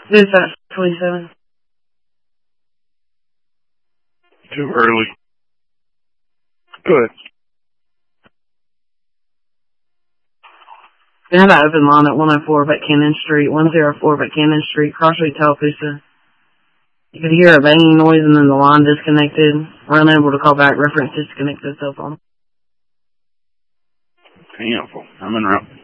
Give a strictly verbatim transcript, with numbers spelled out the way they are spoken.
Dispatch twenty-seven. Too early. Go ahead. We have an open line at one oh four Buchanan Street, one oh four Buchanan Street, Crossway Tallapoosa. You could hear a banging noise and then the line disconnected. We're unable to call back. Reference disconnected cell phone. Painful. I'm en route.